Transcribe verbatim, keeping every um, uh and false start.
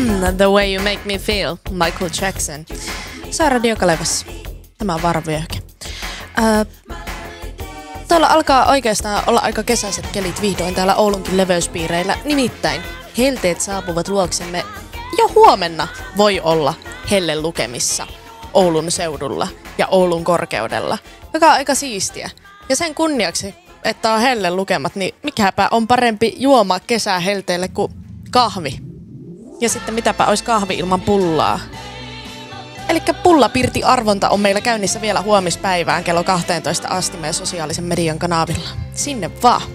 The Way You Make Me Feel, Michael Jackson. Sä Radio Kalevassa. Tämä on Vaaravyöhyke. Öö, Tuolla alkaa oikeastaan olla aika kesäiset kelit vihdoin täällä Oulunkin leveyspiireillä. Nimittäin helteet saapuvat luoksemme. Jo huomenna voi olla helle lukemissa Oulun seudulla ja Oulun korkeudella, joka on aika siistiä. Ja sen kunniaksi, että on helle lukemat, niin mikäpä on parempi juoma kesää helteelle kuin kahvi. Ja sitten mitäpä olisi kahvi ilman pullaa. Elikkä pullapirti-arvonta on meillä käynnissä vielä huomispäivään kello kahteentoista asti meidän sosiaalisen median kanavilla. Sinne vaan!